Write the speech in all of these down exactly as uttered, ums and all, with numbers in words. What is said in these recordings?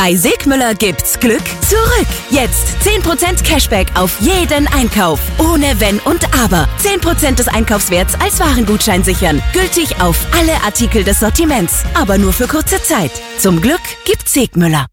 Bei Segmüller gibt's Glück zurück. Jetzt zehn Prozent Cashback auf jeden Einkauf. Ohne Wenn und Aber. zehn Prozent des Einkaufswerts als Warengutschein sichern. Gültig auf alle Artikel des Sortiments. Aber nur für kurze Zeit. Zum Glück gibt's Segmüller.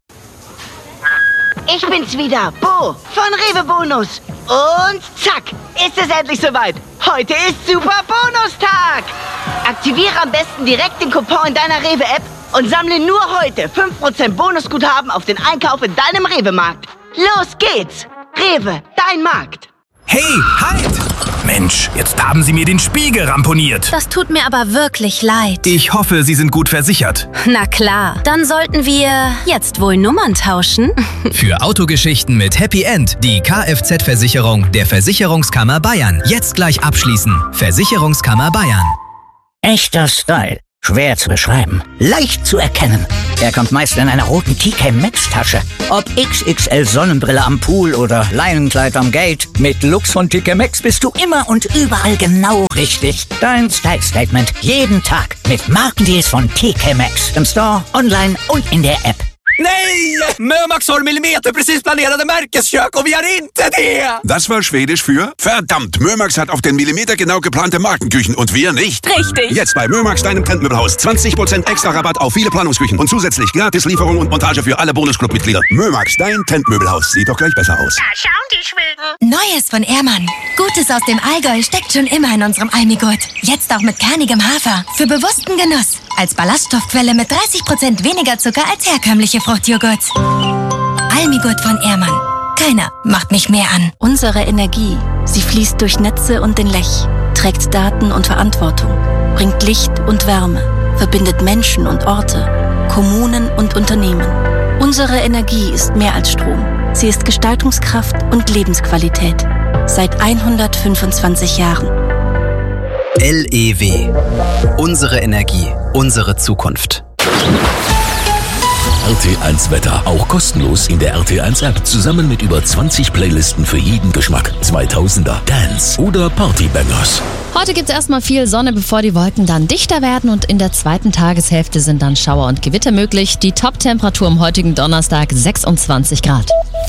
Ich bin's wieder, Bo von Rewe Bonus. Und zack, ist es endlich soweit. Heute ist Super Bonustag. Aktiviere am besten direkt den Coupon in deiner Rewe-App und sammle nur heute fünf Prozent Bonusguthaben auf den Einkauf in deinem Rewe-Markt. Los geht's. Rewe, dein Markt. Hey, halt! Mensch, jetzt haben Sie mir den Spiegel ramponiert. Das tut mir aber wirklich leid. Ich hoffe, Sie sind gut versichert. Na klar, dann sollten wir jetzt wohl Nummern tauschen. Für Autogeschichten mit Happy End die Kfz-Versicherung der Versicherungskammer Bayern. Jetzt gleich abschließen. Versicherungskammer Bayern. Echter Style. Schwer zu beschreiben, leicht zu erkennen. Er kommt meist in einer roten T K Maxx Tasche. Ob X X L Sonnenbrille am Pool oder Leinenkleid am Gate, mit Lux von T K Maxx bist du immer und überall genau richtig. Dein Style Statement jeden Tag mit Markendeals von T K Maxx. Im Store, online und in der App. Nej! Mömax har millimeter precis planerade märkeskök och vi har inte det! Das war Schwedisch für verdammt, Mömax hat auf den Millimeter genau geplante Markenküchen und wir nicht. Richtig. Jetzt bei Mömax, deinem Trendmöbelhaus. zwanzig Prozent extra Rabatt auf viele Planungsküchen und zusätzlich gratis Lieferung und Montage für alle Bonusclub-Mitglieder. Mömax, dein Trendmöbelhaus. Sieht doch gleich besser aus. Da schauen die Schweden. Neues von Ehrmann. Gutes aus dem Allgäu steckt schon immer in unserem Almigurt. Jetzt auch mit kernigem Hafer. Für bewussten Genuss. Als Ballaststoffquelle mit dreißig Prozent weniger Zucker als herkömmliche Fruchtjoghurt. Almigurt von Ehrmann. Keiner macht mich mehr an. Unsere Energie, sie fließt durch Netze und den Lech, trägt Daten und Verantwortung, bringt Licht und Wärme, verbindet Menschen und Orte, Kommunen und Unternehmen. Unsere Energie ist mehr als Strom. Sie ist Gestaltungskraft und Lebensqualität. Seit hundertfünfundzwanzig Jahren. L E W. Unsere Energie, unsere Zukunft. R T eins Wetter. Auch kostenlos in der R T eins App. Zusammen mit über zwanzig Playlisten für jeden Geschmack. zweitausender, Dance oder Partybangers. Heute gibt es erstmal viel Sonne, bevor die Wolken dann dichter werden. Und in der zweiten Tageshälfte sind dann Schauer und Gewitter möglich. Die Top-Temperatur am heutigen Donnerstag sechsundzwanzig Grad.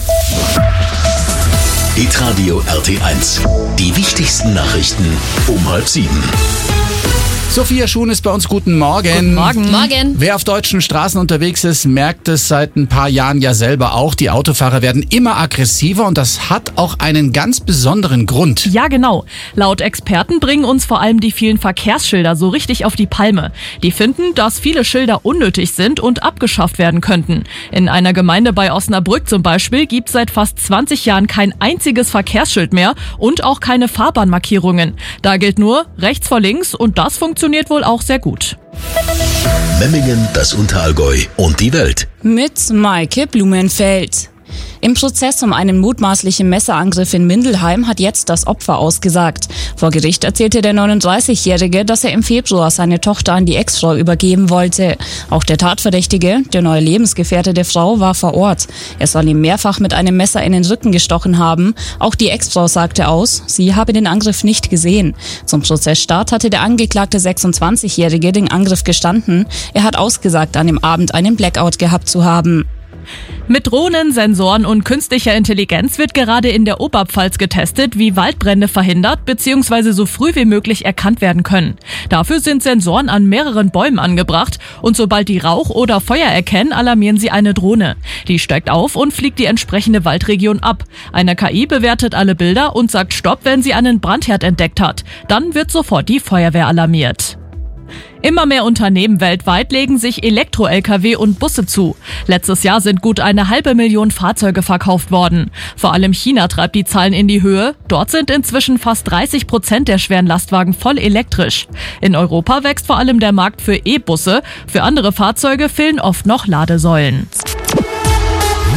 Hitradio R T eins. Die wichtigsten Nachrichten um halb sieben. Sophia Schuhn ist bei uns. Guten Morgen. Guten Morgen. Morgen. Wer auf deutschen Straßen unterwegs ist, merkt es seit ein paar Jahren ja selber auch. Die Autofahrer werden immer aggressiver und das hat auch einen ganz besonderen Grund. Ja, genau. Laut Experten bringen uns vor allem die vielen Verkehrsschilder so richtig auf die Palme. Die finden, dass viele Schilder unnötig sind und abgeschafft werden könnten. In einer Gemeinde bei Osnabrück zum Beispiel gibt es seit fast zwanzig Jahren kein einziges Verkehrsschild mehr und auch keine Fahrbahnmarkierungen. Da gilt nur rechts vor links und das funktioniert Funktioniert wohl auch sehr gut. Memmingen, das Unterallgäu und die Welt. Mit Maike Blumenfeld. Im Prozess um einen mutmaßlichen Messerangriff in Mindelheim hat jetzt das Opfer ausgesagt. Vor Gericht erzählte der neununddreißigjährige, dass er im Februar seine Tochter an die Ex-Frau übergeben wollte. Auch der Tatverdächtige, der neue Lebensgefährte der Frau, war vor Ort. Er soll ihm mehrfach mit einem Messer in den Rücken gestochen haben. Auch die Ex-Frau sagte aus, sie habe den Angriff nicht gesehen. Zum Prozessstart hatte der angeklagte sechsundzwanzigjährige den Angriff gestanden. Er hat ausgesagt, an dem Abend einen Blackout gehabt zu haben. Mit Drohnen, Sensoren und künstlicher Intelligenz wird gerade in der Oberpfalz getestet, wie Waldbrände verhindert bzw. so früh wie möglich erkannt werden können. Dafür sind Sensoren an mehreren Bäumen angebracht und sobald die Rauch oder Feuer erkennen, alarmieren sie eine Drohne. Die steigt auf und fliegt die entsprechende Waldregion ab. Eine K I bewertet alle Bilder und sagt Stopp, wenn sie einen Brandherd entdeckt hat. Dann wird sofort die Feuerwehr alarmiert. Immer mehr Unternehmen weltweit legen sich Elektro-L K W und Busse zu. Letztes Jahr sind gut eine halbe Million Fahrzeuge verkauft worden. Vor allem China treibt die Zahlen in die Höhe. Dort sind inzwischen fast dreißig Prozent der schweren Lastwagen voll elektrisch. In Europa wächst vor allem der Markt für E-Busse. Für andere Fahrzeuge fehlen oft noch Ladesäulen. Liebling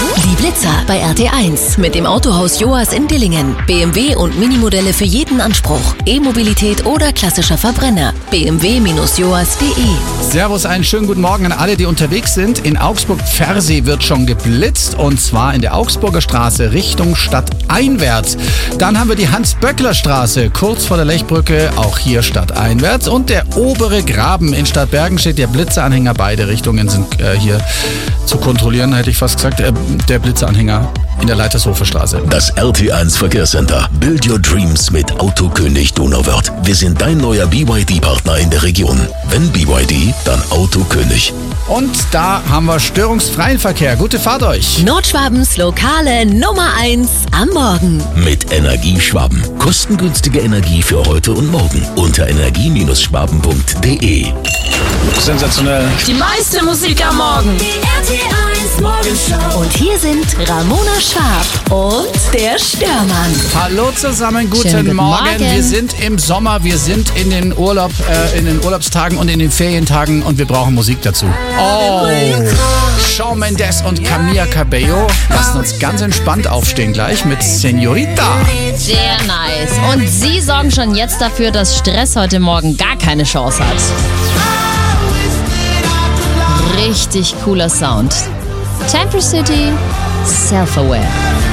Blitzer bei R T eins mit dem Autohaus Joas in Dillingen. B M W und Minimodelle für jeden Anspruch. E-Mobilität oder klassischer Verbrenner. b m w Bindestrich joas punkt de. Servus, einen schönen guten Morgen an alle, die unterwegs sind. In Augsburg-Pfersee wird schon geblitzt und zwar in der Augsburger Straße Richtung stadteinwärts. Dann haben wir die Hans-Böckler-Straße kurz vor der Lechbrücke, auch hier stadteinwärts. Und der obere Graben in Stadtbergen steht der Blitzeranhänger. Beide Richtungen sind äh, hier zu kontrollieren, hätte ich fast gesagt. Äh, der Blitzeranhänger in der Leitershofer Straße. Das R T eins Verkehrscenter. Build your dreams mit Autokönig Donauwörth. Wir sind dein neuer B Y D-Partner in der Region. Wenn B Y D, dann Autokönig. Und da haben wir störungsfreien Verkehr. Gute Fahrt euch. Nordschwabens lokale Nummer eins am Morgen. Mit Energieschwaben. Kostengünstige Energie für heute und morgen. Unter energie schwaben punkt de. Sensationell. Die meiste Musik am Morgen. Die R T eins Morgenshow. Und hier sind Ramona Schwab und der Störmann. Hallo zusammen, guten, guten Morgen. Morgen. Wir sind im Sommer, wir sind in den Urlaub, äh, in den Urlaubstagen und in den Ferientagen und wir brauchen Musik dazu. Oh, Shawn Mendes und Camila Cabello lassen uns ganz entspannt aufstehen gleich mit Señorita. Sehr nice. Und sie sorgen schon jetzt dafür, dass Stress heute Morgen gar keine Chance hat. Richtig cooler Sound. Temper City, Self-Aware.